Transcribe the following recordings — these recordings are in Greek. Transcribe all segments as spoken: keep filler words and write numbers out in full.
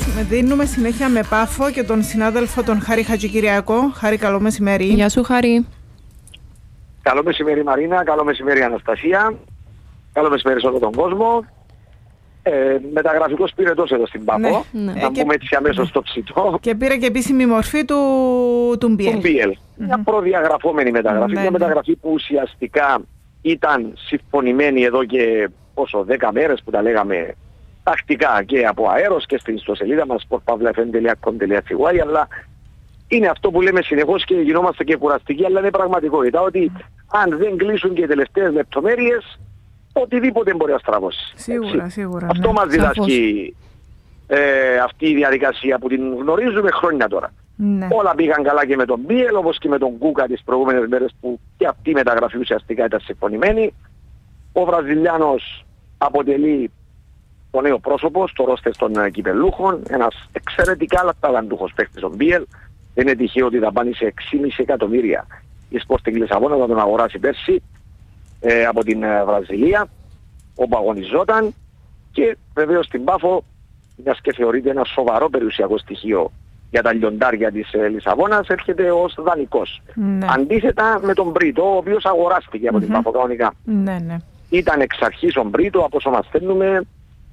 δίνουμε συνέχεια με Πάφο και τον συνάδελφο τον Χάρη Χατζικυριακό. Χάρη, καλό μεσημέρι. Γεια σου, Χάρη. Καλό μεσημέρι, Μαρίνα. Καλό μεσημέρι, Αναστασία. Καλό μεσημέρι σε όλο τον κόσμο. Ε, μεταγραφικός πυρετός εδώ στην Πάφο. Ναι, ναι. Να πούμε έτσι αμέσως στο ψητό. Και πήρε και επίσημη μορφή του, του μπι ελ. Του μπι ελ. Mm-hmm. Μια προδιαγραφόμενη μεταγραφή. Mm-hmm. Μια μεταγραφή που ουσιαστικά ήταν συμφωνημένη εδώ και πόσο, δέκα μέρες που τα λέγαμε τακτικά και από αέρος και στην ιστοσελίδα μας sport pavla f m τελεία com τελεία c y, αλλά είναι αυτό που λέμε συνεχώς και γινόμαστε και κουραστικοί, αλλά είναι πραγματικότητα ότι αν δεν κλείσουν και οι τελευταίες λεπτομέρειες, οτιδήποτε μπορεί να στραβώσει. Σίγουρα, σίγουρα. Αυτό ναι. μας διδάσκει ε, αυτή η διαδικασία που την γνωρίζουμε χρόνια τώρα. Ναι. Όλα πήγαν καλά και με τον μπι ελ, όπως και με τον Κούκα τις προηγούμενες μέρες που και αυτή η μεταγραφή ουσιαστικά ήταν συμφωνημένη. Ο Βραζιλιάνος αποτελεί το νέο πρόσωπο στο ρόστερ των κυπελούχων, ένας εξαιρετικά ταλαντούχος παίκτης των μπι ελ. Δεν είναι τυχαίο ότι θα πάνε σε έξι κόμμα πέντε εκατομμύρια η Sporting Λισαβόνα να τον αγοράσει πέρσι ε, από την ε, Βραζιλία, όπου αγωνιζόταν, και βεβαίως στην Πάφο, μιας και θεωρείται ένα σοβαρό περιουσιακό στοιχείο για τα λιοντάρια της ε, Λισαβόνας, έρχεται ως δανεικός. Ναι. Αντίθετα με τον Μπρίτο, ο οποίος αγοράστηκε από mm-hmm. την Πάφο κανονικά. Ναι, ναι. Ήταν εξ αρχής ο Μπρίτο, από όσο μαθαίνουμε,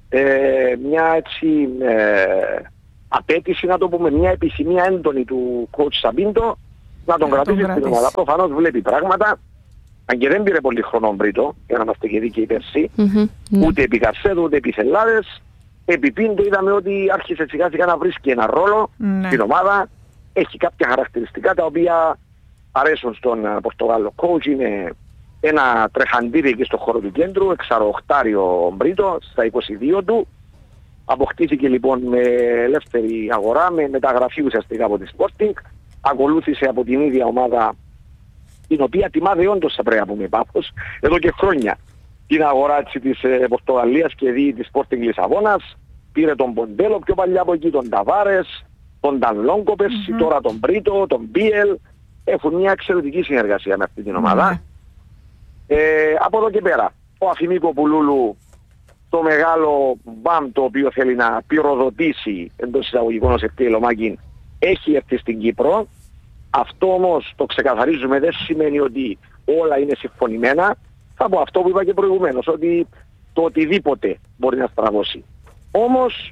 ε, μια έτσι ε, απέτηση, να το πούμε, μια επιθυμία έντονη του coach Σαμπίντο να τον να κρατήσει στην ομάδα. Προφανώς βλέπει πράγματα, αν και δεν πήρε πολύ χρόνο Μπρίτο, για να είμαστε και δίκαιοι πέρσι, mm-hmm. ούτε επί Καρσέδου, ούτε επί Θελάδες. Επί Πίντο είδαμε ότι άρχισε σιγά σιγά να βρίσκει ένα ρόλο ναι. στην ομάδα. Έχει κάποια χαρακτηριστικά τα οποία αρέσουν στον Πορτογάλο coach. Είναι ένα τρεχαντήρι εκεί στον χώρο του κέντρου, εξαροχτάριο Μπρίτο στα είκοσι δύο του. Αποκτήθηκε λοιπόν με ελεύθερη αγορά, με μεταγραφή ουσιαστικά από τη Sporting. Ακολούθησε από την ίδια ομάδα, την οποία τιμάδε όντως θα πρέπει να πούμε Πάφος, εδώ και χρόνια, την αγορά έτσι, της ε, Πορτογαλίας και δι της Sporting Λισαβόνας. Πήρε τον Ποντέλο πιο παλιά από εκεί, τον Ταβάρες, τον Τανλόγκο πέρσι, mm-hmm. τώρα τον Μπρίτο, τον μπι ελ. Έχουν μια εξαιρετική συνεργασία με αυτή την ομάδα. Mm-hmm. Ε, από εδώ και πέρα, ο Αφημίκο Πουλούλου, το μεγάλο μπαμ το οποίο θέλει να πυροδοτήσει εντός εισαγωγικών ως ευτή Λομάκιν, έχει έρθει στην Κύπρο. Αυτό όμως το ξεκαθαρίζουμε, δεν σημαίνει ότι όλα είναι συμφωνημένα. Θα πω αυτό που είπα και προηγουμένως, ότι το οτιδήποτε μπορεί να στραβώσει. Όμως,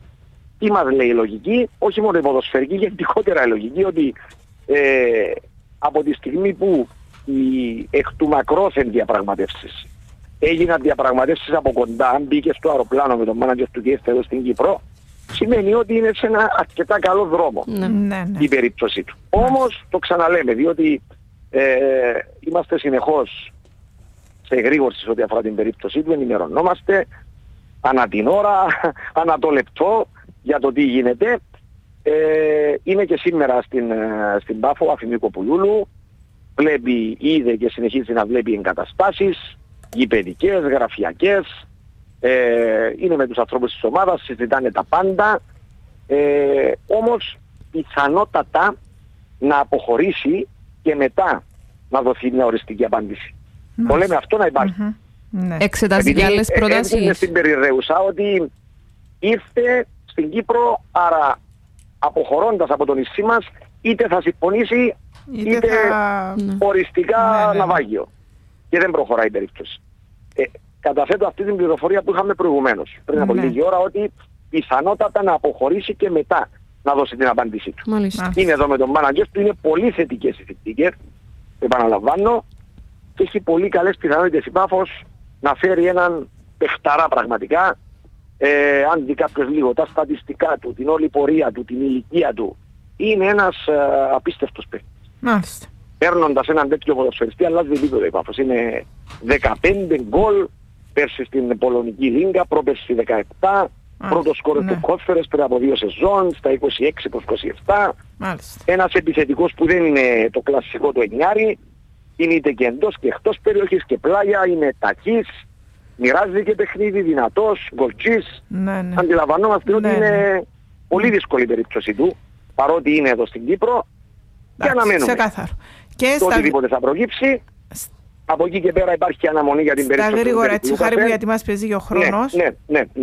τι μας λέει η λογική, όχι μόνο η ποδοσφαιρική, γενικότερα η λογική, ότι ε, από τη στιγμή που οι εκ του μακρόθεν διαπραγματεύσεις έγιναν διαπραγματεύσεις από κοντά, αν μπήκε στο αεροπλάνο με τον μάνατζερ του και ήρθε εδώ στην Κύπρο, σημαίνει ότι είναι σε ένα αρκετά καλό δρόμο ναι, ναι. η περίπτωσή του. Ναι. Όμως το ξαναλέμε, διότι ε, είμαστε συνεχώς σε εγρήγορση ό,τι αφορά την περίπτωσή του, ενημερωνόμαστε ανά την ώρα, ανά το λεπτό για το τι γίνεται. Ε, είναι και σήμερα στην, στην Πάφο ο Αφημίκο Πουλούλου, βλέπει, είδε και συνεχίζει να βλέπει εγκαταστάσεις γηπεδικές, γραφειακές, ε, είναι με τους ανθρώπους της ομάδας, συζητάνε τα πάντα, ε, όμως πιθανότατα να αποχωρήσει και μετά να δοθεί μια οριστική απάντηση. Mm. Το λέμε αυτό να υπάρχει. Mm-hmm. Ναι. Εξετάζει και άλλες προτάσεις. Είναι στην περιραίουσα ότι ήρθε στην Κύπρο, άρα αποχωρώντας από το νησί μας, είτε θα συμφωνήσει είτε, είτε θα... οριστικά ναι, ναι. ναυάγιο. Και δεν προχωράει η περίπτωση. Ε, καταθέτω αυτή την πληροφορία που είχαμε προηγουμένως, πριν από ναι. λίγη ώρα, ότι πιθανότατα να αποχωρήσει και μετά να δώσει την απάντησή του. Μάλιστα. Είναι εδώ με τον μάνατζερ του, είναι πολύ θετικές οι θετικές, επαναλαμβάνω, και έχει πολύ καλές πιθανότητες η Πάφος να φέρει έναν παιχταρά πραγματικά. Ε, αν δει κάποιος λίγο τα στατιστικά του, την όλη πορεία του, την ηλικία του, είναι ένας ε, απίστευτος παίκτης. Μάλιστα. Παίρνοντας έναν τέτοιο ποδοσφαιριστή, αλλάζει επίπεδο η Πάφος. Είναι δεκαπέντε γκολ πέρσι στην Πολωνική Λίγκα, πρόπερσι δεκαεπτά, πρώτος σκόρερ ναι. του Κόσφαιρες πριν από δύο σεζόν, στα είκοσι έξι προς είκοσι επτά. Μάλιστα. Ένας επιθετικός που δεν είναι το κλασικό του εννιάρι, είναι είτε και εντός και εκτός περιοχής και πλάγια, είναι ταχύς, μοιράζει και παιχνίδι, δυνατός, γκολτσής. Ναι, ναι. Αντιλαμβανόμαστε ότι ναι, είναι ναι. πολύ δύσκολη η περίπτωση του, παρότι είναι εδώ στην Κύπρο. Και αναμένουμε. Ξεκάθαρο. Και το στα... οτιδήποτε θα προκύψει. Από εκεί και πέρα υπάρχει και αναμονή για την περίπτωση. Τα γρήγορα έτσι, Χάρη μου, γιατί μας παίζει ο χρόνος. Ναι, ναι, ναι, ναι.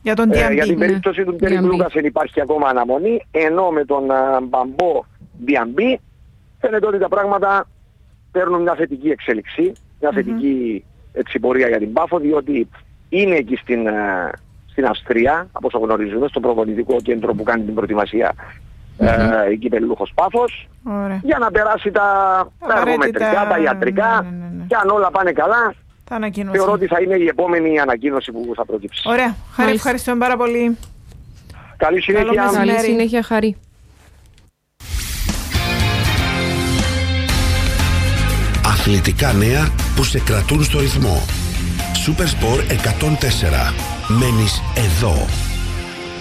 Για τον ε, για την ναι. περίπτωση του Ντέρικ Λούκασεν υπάρχει ακόμα αναμονή, ενώ με τον Μπαμπό Διαμπή φαίνεται ότι τα πράγματα παίρνουν μια θετική εξέλιξη, μια mm-hmm. θετική έτσι, πορεία για την Πάφο, διότι είναι εκεί στην, στην Αυστρία, από όσο γνωρίζουμε, στο προπονητικό κέντρο που κάνει την προετοιμασία mm-hmm. ε, η κυπελλούχος Πάφος, Ωραία. για να περάσει τα, τα εργομετρικά, τα ιατρικά, ναι, ναι, ναι, ναι. και αν όλα πάνε καλά, θεωρώ ότι θα είναι η επόμενη ανακοίνωση που θα προκύψει. Ωραία. Χάρη, ευχαριστούμε πάρα πολύ. Καλή συνέχεια. Καλή συνέχεια, Χάρη. Αθλητικά νέα που σε κρατούν στο ρυθμό. Supersport εκατόν τέσσερα. Μένεις εδώ.